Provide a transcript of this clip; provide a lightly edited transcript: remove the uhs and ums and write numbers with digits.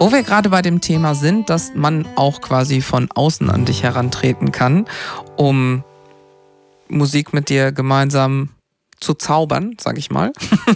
Wo wir gerade bei dem Thema sind, dass man auch quasi von außen an dich herantreten kann, um Musik mit dir gemeinsam zu zaubern, sag ich mal.